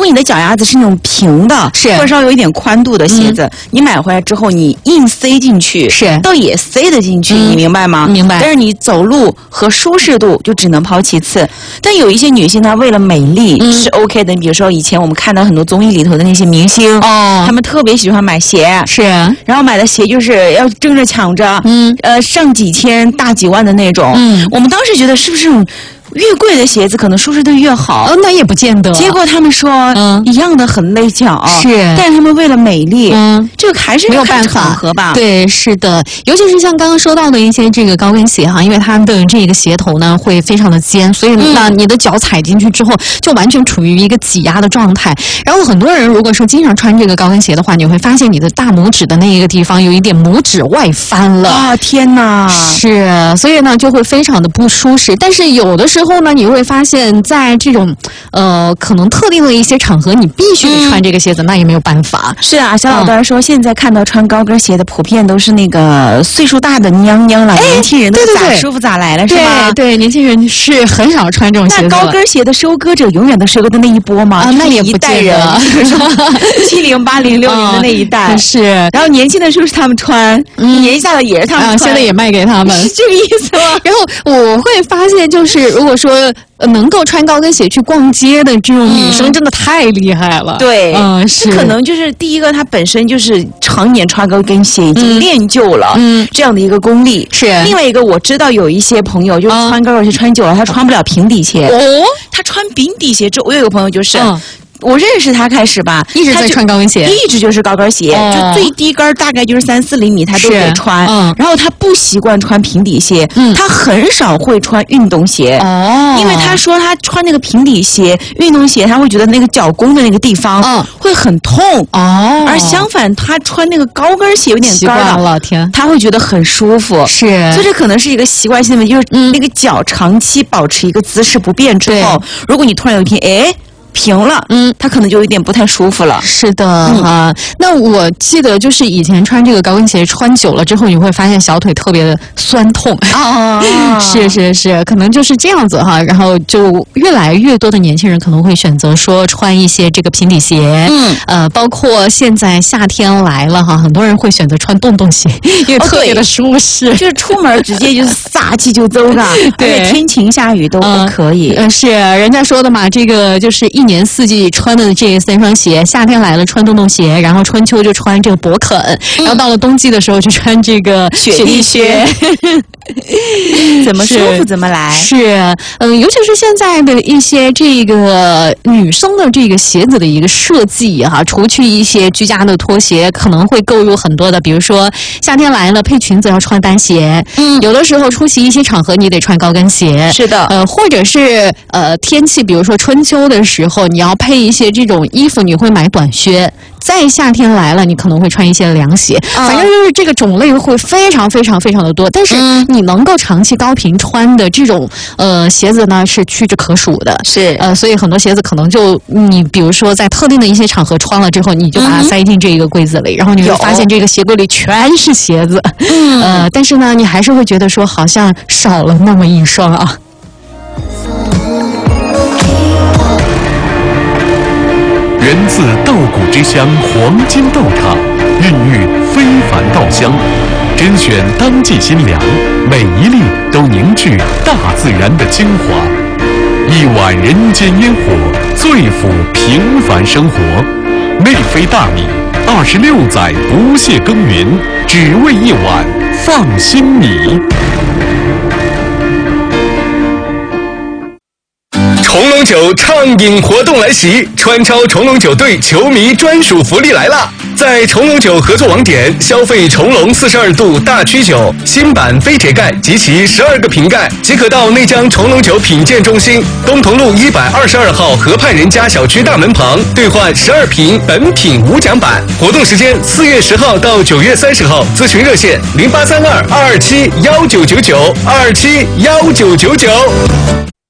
果你的脚丫子是那种平的， 是或者稍微有一点宽度的鞋子，你买回来之后你硬塞进去， 是倒也塞得进去，你明白吗？ 明白。 但是你走路和舒适度就只能抛其次。但有一些女性她为了美丽是 OK 的，比如说以前我们看到很多综艺里头的那些明星，他们特别喜欢买鞋， 是， 然后买的鞋就是要争着抢着，上几千大几万的那种，我们当时觉得是不是越贵的鞋子可能舒适度越好？ 那也不见得。 结果他们说，一样的很累脚， 是， 但是他们为了美丽，这个还是没有办法合吧？ 对，是的，尤其是像刚刚说到的一些这个高跟鞋哈，因为它的这个鞋头呢会非常的尖，所以那你的脚踩进去之后，就完全处于一个挤压的状态。然后很多人如果说经常穿这个高跟鞋的话，你会发现你的大拇指的那一个地方有一点拇指外翻了啊！天哪， 是，所以呢就会非常的不舒适。但是有的时候呢，你会发现在这种可能特定的一些场合，你必须得穿这个鞋子，那也没有办法。 是啊，小老段说，现在看到穿高跟鞋的普遍都是那个岁数大的娘娘了，年轻人都咋舒服咋来了，是吧？ 对，年轻人是很少穿这种鞋子。 那高跟鞋的收割者永远都收割的那一波吗？ 那也一代人，70、80、60的那一代是。 然后年轻的时候是他们穿，年下的也是他们穿， 现在也卖给他们， 是这个意思吗？ 然后我会发现，就是如果说能够穿高跟鞋去逛街的这种女生，真的太厉害了。 对， 是可能就是第一个，她本身就是常年穿高跟鞋，已经练就了这样的一个功力。 是另外一个，我知道有一些朋友就是穿高跟鞋穿久了，他穿不了平底鞋。他穿平底鞋之后，我有个朋友就是。我认识他开始吧， 一直在穿高跟鞋， 一直就是高跟鞋，就最低跟大概就是3、4厘米，他都得穿。然后他不习惯穿平底鞋，他很少会穿运动鞋。因为他说他穿那个平底鞋、运动鞋，他会觉得那个脚弓的那个地方会很痛。而相反，他穿那个高跟鞋有点习惯了，天， 他会觉得很舒服。 是， 所以这可能是一个习惯性的问题，就是那个脚长期保持一个姿势不变之后，如果你突然有一天，平了，它可能就有点不太舒服了。 是的啊，那我记得就是以前穿这个高跟鞋穿久了之后，你会发现小腿特别的酸痛是，可能就是这样子哈。然后就越来越多的年轻人可能会选择说穿一些这个平底鞋，包括现在夏天来了哈，很多人会选择穿洞洞鞋，因为特别的舒适， 就是出门直接就是撒气就走的，对，天晴下雨都可以。 是人家说的嘛，这个就是一年四季穿的这3双鞋，夏天来了穿洞洞鞋，然后春秋就穿这个勃肯，然后到了冬季的时候就穿这个雪地靴， 怎么舒服怎么来。 是，尤其是现在的一些这个女生的这个鞋子的一个设计哈，除去一些居家的拖鞋，可能会购入很多的，比如说夏天来了配裙子要穿单鞋，有的时候出席一些场合你得穿高跟鞋， 是的， 或者是天气，比如说春秋的时候，你要配一些这种衣服，你会买短靴。在夏天来了，你可能会穿一些凉鞋，反正就是这个种类会非常非常非常的多。但是你能够长期高频穿的这种鞋子呢，是屈指可数的。 是所以很多鞋子可能就你比如说在特定的一些场合穿了之后，你就把它塞进这一个柜子里，然后你会发现这个鞋柜里全是鞋子。但是呢，你还是会觉得说好像少了那么一双啊。 源自稻谷之乡黄金稻场，孕育非凡稻香，甄选当季新粮，每一粒都凝聚大自然的精华。一碗人间烟火，最抚平凡生活。内飞大米，26载不懈耕耘，只为一碗放心米。 重龙酒畅饮活动来袭，川超重龙酒队球迷专属福利来了！在重龙酒合作网点消费重龙42度大曲酒新版飞铁盖及其12个瓶盖，即可到内江重龙酒品鉴中心东同路122号河畔人家小区大门旁兑换12瓶本品无奖版。活动时间4月10号到9月30号，咨询热线0832-227-1999，227-1999。